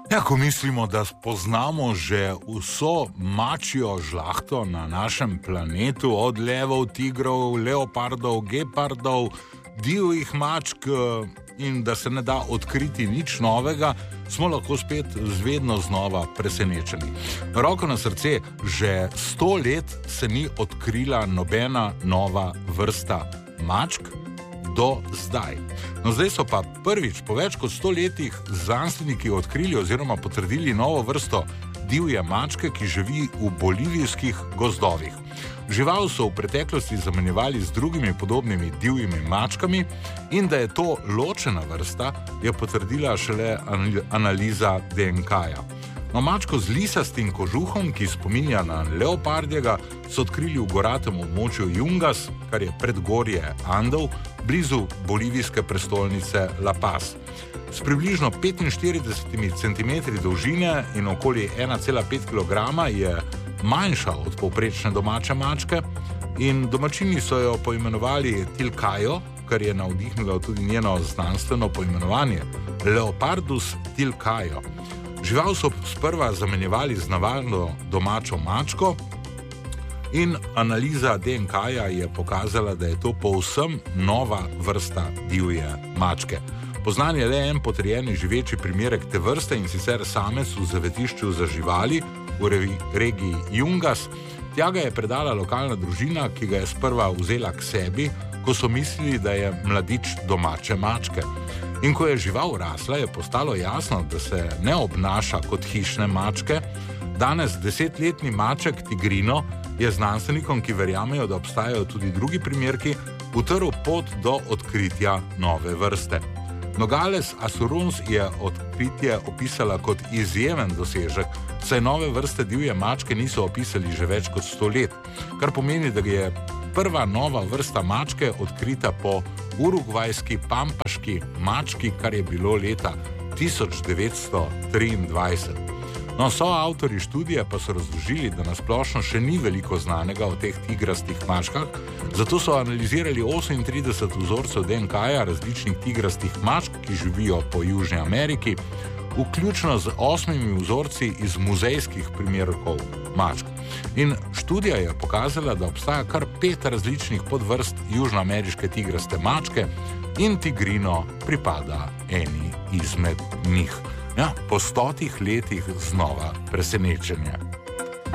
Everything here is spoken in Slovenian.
Ja, ko mislimo, da poznamo že vso mačjo žlahto na našem planetu, od levov, tigrov, leopardov, gepardov, divjih mačk in da se ne da odkriti nič novega, smo lahko spet vedno znova presenečeni. Roko na srce, že 100 let se ni odkrila nobena nova vrsta mačk do zdaj. No, zdaj so pa prvič po več kot 100 letih znanstveniki odkrili oziroma potrdili novo vrsto divje mačke, ki živi v bolivijskih gozdovih. Žival so v preteklosti zamenjevali z drugimi podobnimi divjimi mačkami in da je to ločena vrsta, je potrdila šele analiza DNK-ja. No, mačko z lisastim kožuhom, ki spominja na leopardjega, so odkrili v goratem območju Yungas, kar je predgorje Andov, blizu bolivijske prestolnice La Paz. S približno 45 cm dolžine in okoli 1,5 kg je manjša od povprečne domače mačke in domačini so jo poimenovali Tilkajo, kar je navdihnilo tudi njeno znanstveno poimenovanje Leopardus tilkajo. Žival so sprva zamenjevali z navadno domačo mačko in analiza DNK-ja je pokazala, da je to povsem nova vrsta divje mačke. Poznan je le en potrjeni živeči primerek te vrste in sicer samec v zavetišču za živali v regiji Yungas. Tja ga je predala lokalna družina, ki ga je sprva vzela k sebi, ko so mislili, da je mladič domače mačke. In ko je žival rasla, je postalo jasno, da se ne obnaša kot hišne mačke. Danes 10-letni maček Tigrino je znanstvenikom, ki verjamejo, da obstajajo tudi drugi primerki, utrl pot do odkritja nove vrste. Nogales Asuruns je odkritje opisala kot izjemen dosežek, saj nove vrste divje mačke niso opisali že več kot 100 let, kar pomeni, da je prva nova vrsta mačke odkrita po urugvajski pampaški mački, kar je bilo leta 1923. No, soavtorji študije pa so razložili, da nasplošno še ni veliko znanega o teh tigrastih mačkah, zato so analizirali 38 vzorcev DNK-ja različnih tigrastih mačk, ki živijo po Južni Ameriki, vključno z 8 vzorci iz muzejskih primerkov mačk. In študija je pokazala, da obstaja kar 5 različnih podvrst južnoameriške tigraste mačke in Tigrino pripada eni izmed njih. Ja, po 100 letih znova presenečenje.